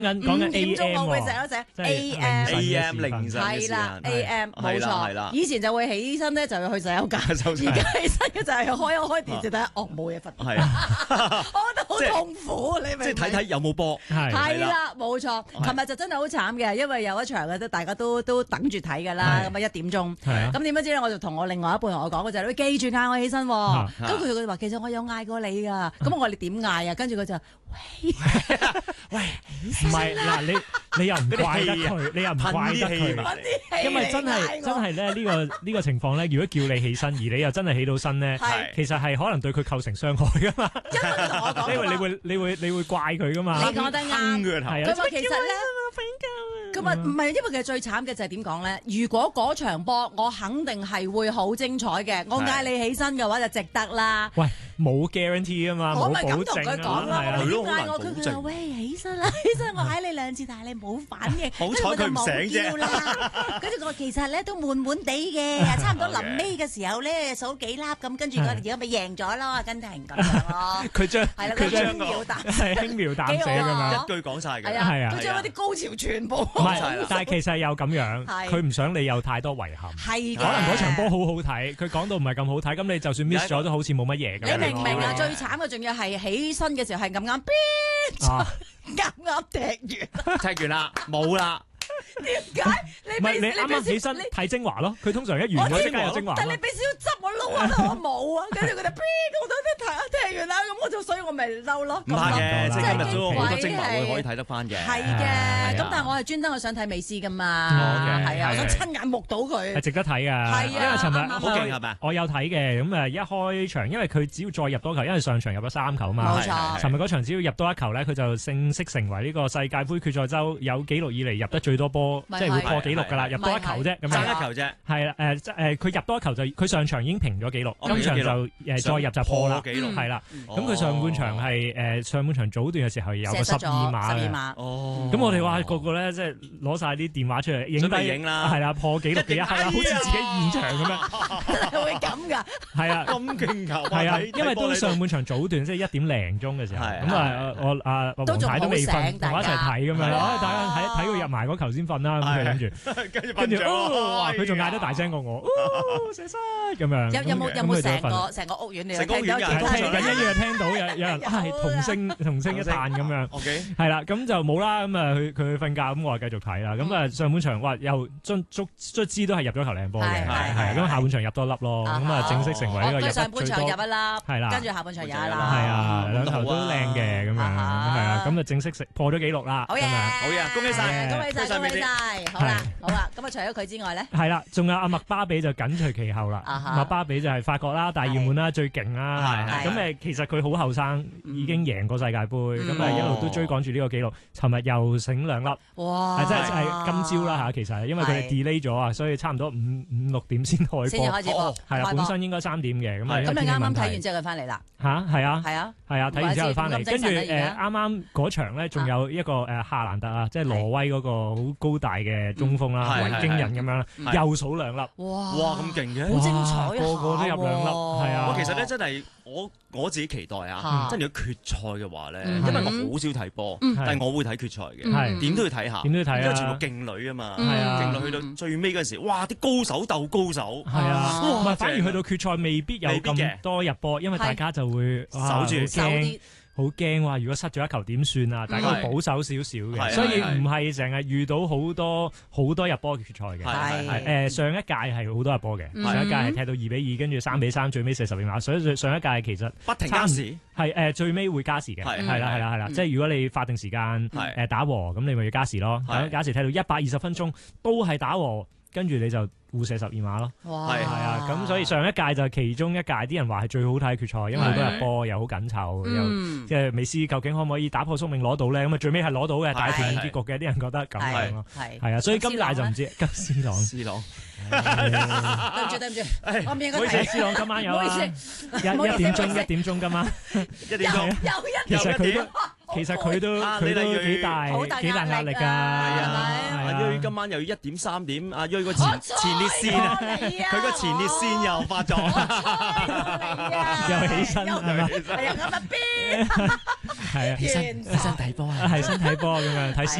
5點鐘我會醒一醒 AM 凌晨嘅時間， 係啦 AM 冇係啦錯。以前就會起身咧就要去洗手間，而家起身嘅就係開電視睇，冇嘢瞓。 係啊， 我覺得好痛苦，你明唔明？ 即係睇睇有冇波。 係啦，冇錯。琴日就真係好慘嘅，因為有一場嘅都大家都等住睇㗎啦。咁啊1點鐘，咁點不知咧，我就同我另外一半同我講嘅就係你記住嗌我起身。咁佢話其實我有嗌過你㗎。咁我話你點嗌啊？跟住佢就喂， 唔係嗱，你又唔怪得佢，你又唔怪得佢，因為真係咧呢個情況咧，如果叫你起身，而你又真係起到身咧，其實係可能對佢構成傷害噶嘛。 因為佢同我講， 因為你會怪佢噶嘛。 你講得啱，佢話其實咧。咁啊，唔係，因為其實最慘嘅就係點講咧？如果嗰場波我肯定係會好精彩嘅，我嗌你起身嘅話就值得啦。 喂，冇 guarantee 啊嘛， 我咪冇保咁同佢證講啦， 啊。 我嗌我，佢話喂起身啦，起身，我嗌你2次，但係你冇反應， 好彩佢唔醒啫。 跟住我話其實咧都悶悶地嘅，差唔多臨尾嘅時候咧數幾粒咁，跟住我哋而家咪贏咗咯，阿根廷咁樣咯。 佢將輕描淡寫， 輕描淡寫咁樣， 一句講晒嘅。 係啊， 佢將嗰啲高潮全部唔係，但係其實有咁樣，佢唔想你有太多遺憾。 係可能嗰場波好好睇，佢講到唔係咁好睇，咁你就算 miss 咗都好似冇乜嘢咁。 你明唔明啊？最慘嘅仲要係起身嘅時候係咁啱，啱踢完啦，冇啦。 點解？ 唔係你啱啱起身睇精華咯，佢通常一完咗即刻有精華。 但你俾少少汁我撈下，我冇啊，跟住佢哋我都踢完啦，咁所以我咪嬲咯。 唔怕嘅，即係今日都好多係精華會可以睇得翻嘅。 係嘅，咁但係我係專登我想睇美斯噶嘛，係啊，我想親眼目睹佢。 係值得睇㗎， 係啊， 因為尋日好勁係咪？ 我有睇嘅，咁一開場，因為佢只要再入多球，因為上場入咗3球嘛。 冇錯。 尋日嗰場只要入多1球咧，佢就正式成為呢個世界盃決賽周有紀錄以嚟入得最多波，即係會破紀錄㗎啦，入多1球啫，咁爭1球啫。 係啦，佢入多1球就佢上場已經平咗紀錄，今場就再入就破啦，係啦。咁佢上半場係上半場早段嘅時候有個12碼嘅，咁我哋話個個咧即係攞晒啲電話出嚟影低啦， 係啦，破紀錄嘅一刻啦，好似自己現場咁樣， 真係會咁㗎？ 係啊， 咁勁球係啊，因為都上半場早段即係1點零鐘嘅時候，咁啊我黃太都未瞓，同我一齊睇咁樣，大家睇佢入埋嗰球先瞓啦，咁佢諗住，跟住哇佢仲嗌得大聲過我，射失咁樣。 有冇成個屋苑你聽到？ 緊一樣聽到有人係同聲一彈咁樣，係啦，咁就冇啦，咁啊佢去瞓覺，咁我繼續睇啦，咁啊上半場哇又卒之都係入咗球靚波嘅，係咁下半場入多粒咯，咁啊正式成為呢個入得最多， 上半場入1粒，係啦，跟住下半場有1粒， 係啊兩球都靚嘅咁樣，係啊，咁啊正式破咗紀錄啦， 好嘢，恭喜晒， 恭喜晒，好啦，咁啊除咗佢之外咧， 係啦，仲有阿麥巴比就緊隨其後啦，麥巴比就係法國啦，大熱門啦，最勁啦，咁其實佢好後生，已經贏過世界盃，咁一路都追趕住呢個紀錄。尋日又醒2粒， 哇！ 即係今朝啦嚇，其實因為佢哋 delay 咗啊，所以差唔多5-6點先開波，係啦，本身應該3點嘅，咁你啱啱睇完之後佢翻嚟啦嚇，係啊，睇完之後翻嚟，跟住啱啱嗰場咧，仲有一個夏蘭特啊，即係挪威嗰個好高大嘅中鋒啦，維京人咁樣啦，又數2粒， 哇咁勁嘅， 好精彩， 個個都入2粒，係啊！ 其實咧真係我自己期待啊，真係如果決賽嘅話咧，因為我好少睇波，但係我會睇決賽嘅，點都要睇下， 點都要睇啊！ 因為全部勁女啊嘛，勁女去到最尾嗰陣時，哇！啲高手鬥高手， 係啊，唔係反而去到決賽未必有咁多入波，因為大家就會守住驚。好驚話，如果失咗1球點算啊？大家會保守少少嘅，所以唔係成日遇到好多入波嘅決賽嘅。上一屆係好多入波嘅，上一屆係踢到2-2，跟住3-3，最尾42碼。所以上一屆其實不停加時， 係最尾會加時嘅，係啦。即係如果你法定時間打和，咁你咪要加時咯。加時踢到120分鐘都係打和，跟住你就互射12碼咯，係啊，咁所以上一屆就其中一屆，啲人話係最好睇決賽，因為好多入波又好緊湊，又即係美斯究竟可唔可以打破宿命攞到咧？咁啊最尾係攞到嘅，大團結局嘅，啲人覺得咁樣咯，係啊，所以今屆就唔知金斯朗， 對唔住，我唔應該睇。唔好意思，斯朗今晚有啊，1點鐘今晚 1點鐘， 其實佢都幾大壓力㗎，係咪？ 阿瑞今晚又要1點3點，阿瑞個前列腺啊，佢個前列腺又發作， 又起身係嘛？ 係啊，咁啊邊？ 係啊， 起身睇波啊， 係身體波咁樣睇